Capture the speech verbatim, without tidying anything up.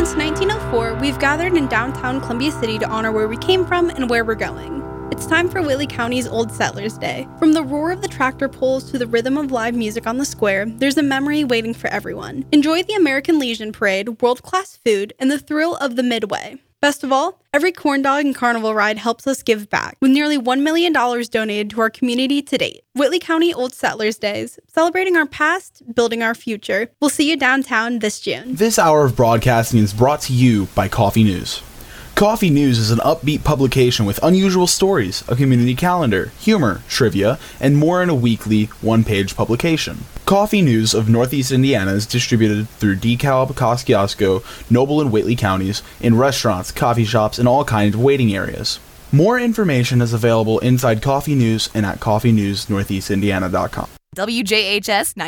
Since nineteen oh four, we've gathered in downtown Columbia City to honor where we came from and where we're going. It's time for Whitley County's Old Settlers Day. From the roar of the tractor pulls to the rhythm of live music on the square, there's a memory waiting for everyone. Enjoy the American Legion Parade, world-class food, and the thrill of the Midway. Best of all, every corn dog and carnival ride helps us give back, with nearly one million dollars donated to our community to date. Whitley County Old Settlers Days, celebrating our past, building our future. We'll see you downtown this June. This hour of broadcasting is brought to you by Coffee News. Coffee News is an upbeat publication with unusual stories, a community calendar, humor, trivia, and more in a weekly, one-page publication. Coffee News of Northeast Indiana is distributed through DeKalb, Kosciuszko, Noble, and Whitley counties in restaurants, coffee shops, and all kinds of waiting areas. More information is available inside Coffee News and at coffee news northeast indiana dot com. W J H S